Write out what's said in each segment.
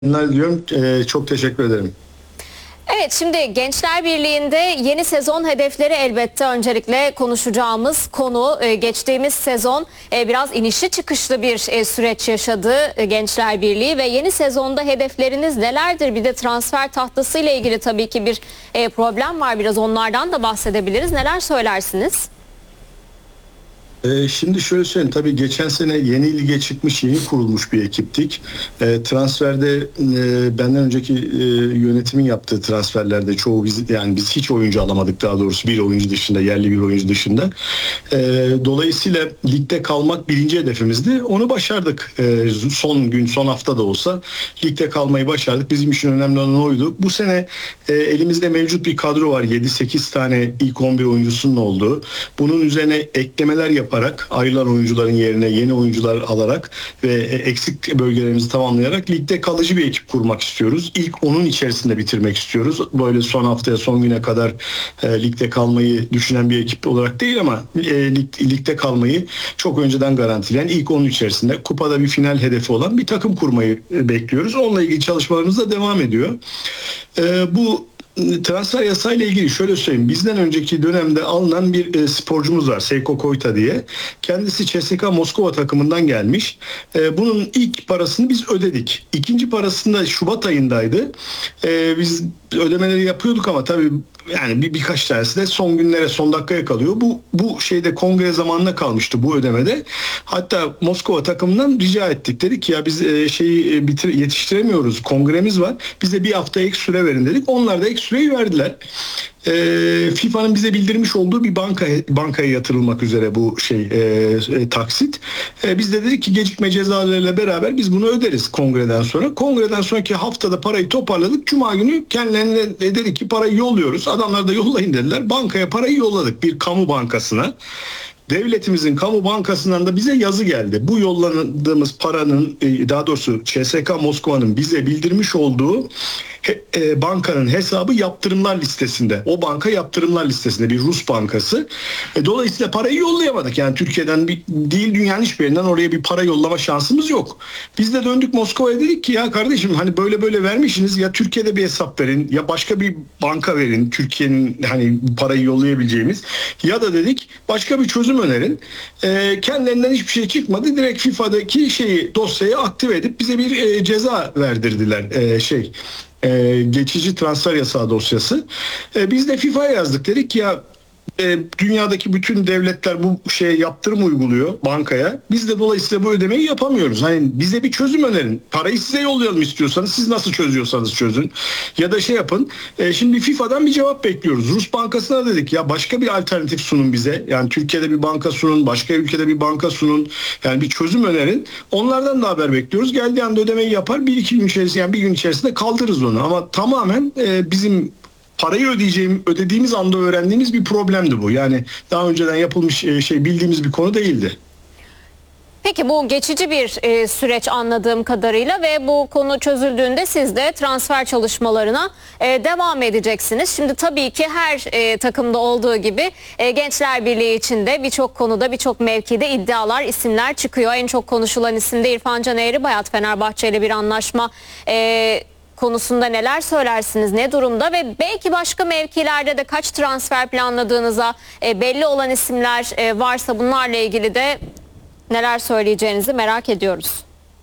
Günler diyorum. Çok teşekkür ederim. Evet, şimdi Gençler Birliği'nde yeni sezon hedefleri elbette öncelikle konuşacağımız konu. Geçtiğimiz sezon biraz inişli çıkışlı bir süreç yaşadı Gençler Birliği ve yeni sezonda hedefleriniz nelerdir? Bir de transfer tahtası ile ilgili tabii ki bir problem var. Biraz onlardan da bahsedebiliriz. Neler söylersiniz? Şimdi şöyle söyleyeyim, tabii geçen sene yeni lige çıkmış, yeni kurulmuş bir ekiptik. Transferde benden önceki yönetimin yaptığı transferlerde çoğu biz hiç oyuncu alamadık, daha doğrusu bir oyuncu dışında, yerli bir oyuncu dışında. Dolayısıyla ligde kalmak birinci hedefimizdi. Onu başardık. Son hafta da olsa ligde kalmayı başardık. Bizim için önemli olan oydu. Bu sene elimizde mevcut bir kadro var. 7-8 tane ilk 11 oyuncusunun olduğu. Bunun üzerine eklemeler yaparak, ayrılan oyuncuların yerine yeni oyuncular alarak ve eksik bölgelerimizi tamamlayarak ligde kalıcı bir ekip kurmak istiyoruz. İlk onun içerisinde bitirmek istiyoruz. Böyle son haftaya, son güne kadar ligde kalmayı düşünen bir ekip olarak değil ama ligde kalmayı çok önceden garantileyen, ilk onun içerisinde kupada bir final hedefi olan bir takım kurmayı bekliyoruz. Onunla ilgili çalışmalarımız da devam ediyor. Bu transfer yasayla ilgili şöyle söyleyeyim. Bizden önceki dönemde alınan bir sporcumuz var, Seyko Koyta diye. Kendisi CSKA Moskova takımından gelmiş. Bunun ilk parasını biz ödedik. İkinci parasını da Şubat ayındaydı. Biz ödemeleri yapıyorduk ama tabii yani birkaç tanesi de son günlere, son dakikaya kalıyor. Bu şeyde kongre zamanına kalmıştı bu ödemede. Hatta Moskova takımından rica ettik. Dedik ya biz yetiştiremiyoruz. Kongremiz var. Bize bir hafta ek süre verin dedik. Onlar da ek süreyi verdiler. FIFA'nın bize bildirmiş olduğu bir bankaya yatırılmak üzere bu taksit. Biz de dedik ki gecikme cezalarıyla beraber biz bunu öderiz kongreden sonra. Kongreden sonraki haftada parayı toparladık. Cuma günü kendilerine dedik ki parayı yolluyoruz. Adamlar da yollayın dediler. Bankaya parayı yolladık, bir kamu bankasına. Devletimizin kamu bankasından da bize yazı geldi. Bu yolladığımız paranın, daha doğrusu CSKA Moskova'nın bize bildirmiş olduğu bankanın hesabı yaptırımlar listesinde. O banka yaptırımlar listesinde, bir Rus bankası. Dolayısıyla parayı yollayamadık. Yani Türkiye'den değil, dünyanın hiçbir yerinden oraya bir para yollama şansımız yok. Biz de döndük Moskova'ya, dedik ki ya kardeşim, hani böyle böyle vermişsiniz, ya Türkiye'de bir hesap verin ya başka bir banka verin, Türkiye'nin hani parayı yollayabileceğimiz, ya da dedik başka bir çözüm önerin. Kendilerinden hiçbir şey çıkmadı. Direkt FIFA'daki dosyayı aktive edip bize bir ceza verdirdiler. Geçici transfer yasağı dosyası. Biz de FIFA'ya yazdık, dedik ki ya dünyadaki bütün devletler bu yaptırım uyguluyor bankaya. Biz de dolayısıyla bu ödemeyi yapamıyoruz. Hani bize bir çözüm önerin. Parayı size yollayalım istiyorsanız. Siz nasıl çözüyorsanız çözün. Ya da yapın. Şimdi FIFA'dan bir cevap bekliyoruz. Rus bankasına dedik ya başka bir alternatif sunun bize. Yani Türkiye'de bir banka sunun, başka ülkede bir banka sunun. Yani bir çözüm önerin. Onlardan da haber bekliyoruz. Geldiği anda ödemeyi yapar. Bir gün içerisinde kaldırırız onu. Ama tamamen bizim parayı ödediğimiz anda öğrendiğimiz bir problemdi bu. Yani daha önceden yapılmış bildiğimiz bir konu değildi. Peki bu geçici bir süreç anladığım kadarıyla ve bu konu çözüldüğünde siz de transfer çalışmalarına devam edeceksiniz. Şimdi tabii ki her takımda olduğu gibi Gençler Birliği içinde birçok konuda, birçok mevkide iddialar, isimler çıkıyor. En çok konuşulan isim de İrfan Can Eğribayat. Fenerbahçe ile bir anlaşma konusunda neler söylersiniz, ne durumda ve belki başka mevkilerde de kaç transfer planladığınıza belli olan isimler varsa bunlarla ilgili de neler söyleyeceğinizi merak ediyoruz.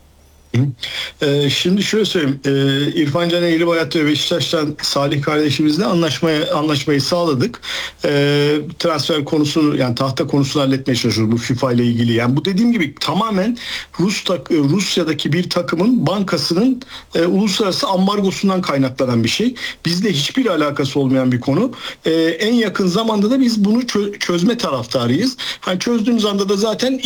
Şimdi şöyle söyleyeyim. İrfan Can Eğribayat ve Beşiktaş'tan Salih kardeşimizle anlaşmayı sağladık. Transfer konusunu, yani tahta konusunu halletmeye çalışıyoruz bu FIFA ile ilgili. Yani bu dediğim gibi tamamen Rusya'daki bir takımın bankasının uluslararası ambargosundan kaynaklanan bir şey. Bizle hiçbir alakası olmayan bir konu. En yakın zamanda da biz bunu çözme taraftarıyız. Hani çözdüğümüz anda da zaten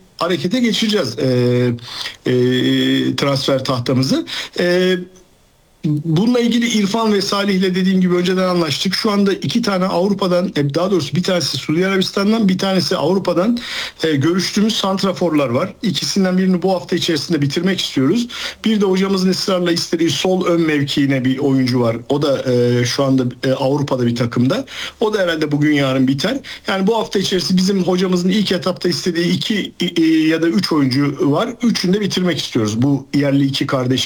harekete geçireceğiz transfer tahtamızı. Bununla ilgili İrfan ve Salih'le dediğim gibi önceden anlaştık. Şu anda 2 tane Avrupa'dan, daha doğrusu bir tanesi Suudi Arabistan'dan, bir tanesi Avrupa'dan görüştüğümüz santraforlar var. İkisinden birini bu hafta içerisinde bitirmek istiyoruz. Bir de hocamızın ısrarla istediği sol ön mevkiine bir oyuncu var. O da şu anda Avrupa'da bir takımda. O da herhalde bugün yarın biter. Yani bu hafta içerisinde bizim hocamızın ilk etapta istediği 2 ya da 3 oyuncu var. Üçünü de bitirmek istiyoruz. Bu yerli 2 kardeş